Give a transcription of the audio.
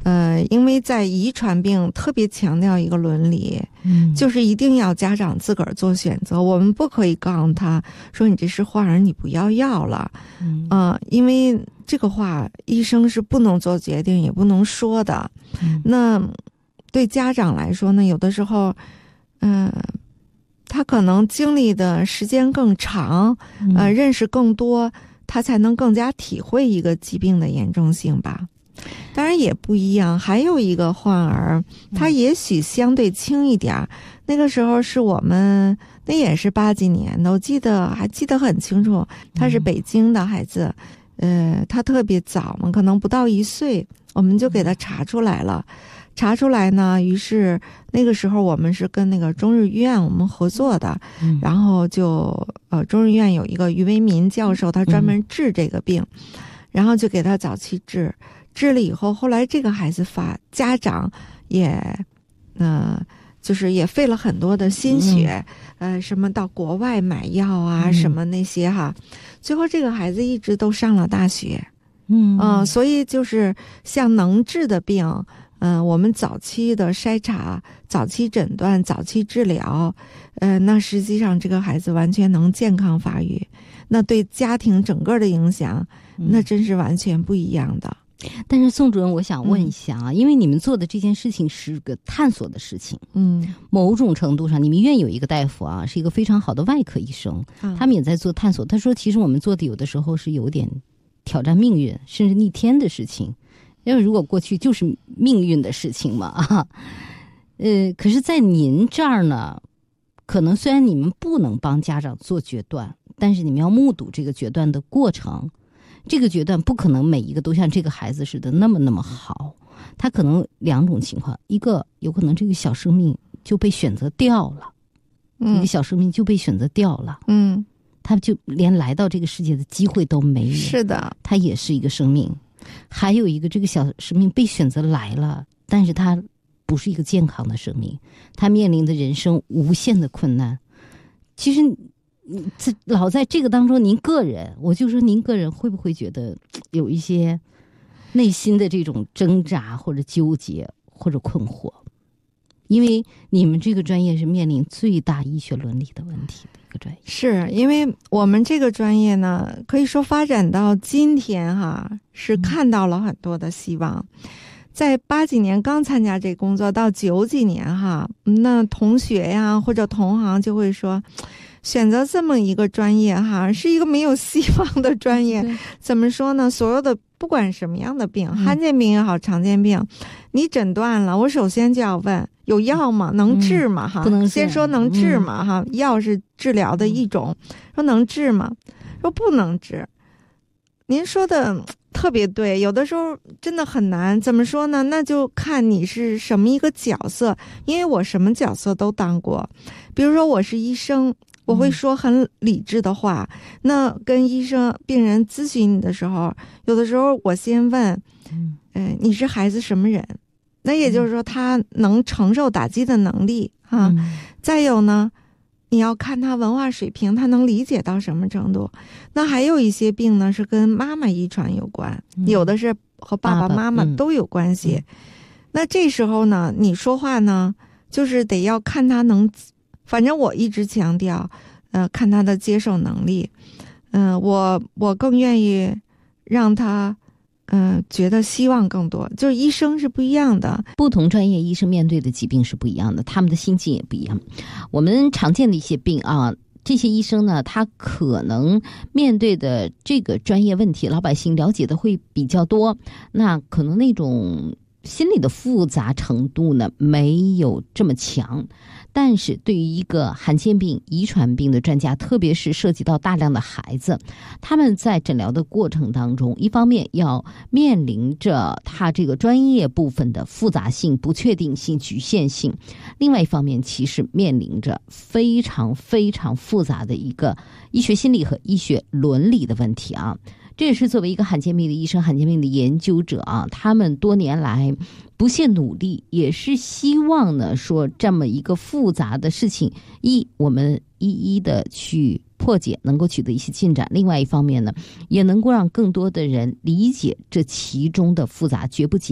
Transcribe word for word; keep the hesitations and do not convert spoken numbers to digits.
呃，因为在遗传病特别强调一个伦理，嗯，就是一定要家长自个儿做选择，我们不可以告诉他说你这是患儿，你不要要了，嗯、呃，因为这个话医生是不能做决定，也不能说的。嗯、那对家长来说呢，有的时候，嗯、呃，他可能经历的时间更长，呃，认识更多，他才能更加体会一个疾病的严重性吧。当然也不一样，还有一个患儿，他也许相对轻一点、嗯、那个时候是我们那也是八几年的，我记得还记得很清楚，他是北京的孩子，嗯、呃，他特别早嘛，可能不到一岁，我们就给他查出来了。查出来呢，于是那个时候我们是跟那个中日医院我们合作的，嗯、然后就呃中日医院有一个于为民教授，他专门治这个病，嗯、然后就给他早期治。治了以后，后来这个孩子发家长也，呃，就是也费了很多的心血，嗯、呃，什么到国外买药啊，嗯、什么那些哈，最后这个孩子一直都上了大学，嗯嗯、呃，所以就是像能治的病，嗯、呃，我们早期的筛查、早期诊断、早期治疗，呃，那实际上这个孩子完全能健康发育，那对家庭整个的影响，那真是完全不一样的。 但是宋主任，我想问一下啊、嗯，因为你们做的这件事情是个探索的事情，嗯，某种程度上，你们医院有一个大夫啊，是一个非常好的外科医生，嗯、他们也在做探索。他说，其实我们做的有的时候是有点挑战命运，甚至逆天的事情，因为如果过去就是命运的事情嘛，啊，呃，可是，在您这儿呢，可能虽然你们不能帮家长做决断，但是你们要目睹这个决断的过程。这个决断不可能每一个都像这个孩子似的那么那么好，他可能两种情况，一个有可能这个小生命就被选择掉了，嗯、一个小生命就被选择掉了，嗯，他就连来到这个世界的机会都没有， 是的， 他也是一个生命。还有一个，这个小生命被选择来了，但是他不是一个健康的生命，他面临的人生无限的困难。其实这老在这个当中，您个人，我就说您个人会不会觉得有一些内心的这种挣扎或者纠结或者困惑？因为你们这个专业是面临最大医学伦理的问题的一个专业。 是因为我们这个专业呢，可以说发展到今天哈，是看到了很多的希望。嗯、在八几年刚参加这工作，到九几年哈，那同学呀或者同行就会说，选择这么一个专业哈，是一个没有希望的专业。怎么说呢？所有的不管什么样的病，嗯、罕见病也好，常见病，你诊断了，我首先就要问有药吗？能治吗？哈、 嗯，不能先说能治吗？嗯、哈，药是治疗的一种，嗯、说能治吗？说不能治。您说的特别对，有的时候真的很难。怎么说呢？那就看你是什么一个角色，因为我什么角色都当过。比如说我是医生，我会说很理智的话，嗯、那跟医生病人咨询你的时候，有的时候我先问，嗯、呃，你是孩子什么人？那也就是说他能承受打击的能力啊。嗯、再有呢，你要看他文化水平，他能理解到什么程度。那还有一些病呢是跟妈妈遗传有关，嗯、有的是和爸爸妈妈都有关系。嗯、那这时候呢，你说话呢，就是得要看他能，反正我一直强调，呃，看他的接受能力。嗯、呃，我我更愿意让他。嗯、呃，觉得希望更多，就是医生是不一样的， 不同专业医生面对的疾病是不一样的，他们的心境也不一样。我们常见的一些病啊，这些医生呢，他可能面对的这个专业问题，老百姓了解的会比较多，那可能那种心理的复杂程度呢，没有这么强。但是对于一个罕见病、遗传病的专家，特别是涉及到大量的孩子，他们在诊疗的过程当中，一方面要面临着他这个专业部分的复杂性、不确定性、局限性，另外一方面其实面临着非常非常复杂的一个医学心理和医学伦理的问题啊。这也是作为一个罕见病的医生、罕见病的研究者啊，他们多年来不懈努力，也是希望呢说这么一个复杂的事情，一我们一一的去破解，能够取得一些进展；另外一方面呢，也能够让更多的人理解这其中的复杂，绝不仅